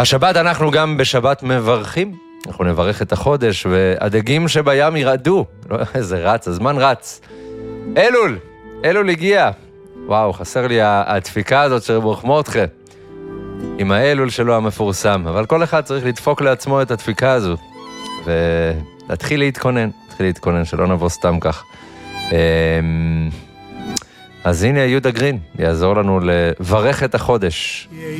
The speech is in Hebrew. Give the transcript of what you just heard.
השבת אנחנו גם בשבת מברכים, אנחנו נברך את החודש, והדגים שבים ירעדו. לא, איזה רץ, הזמן רץ. אלול הגיע. וואו, חסר לי הדפיקה הזאת של ברוך מרדכי. עם האלול שלו המפורסם. אבל כל אחד צריך לדפוק לעצמו את הדפיקה הזו. ולהתחיל להתכונן, שלא נבוא סתם כך. אז הנה יהודה גרין, יעזור לנו לברך את החודש.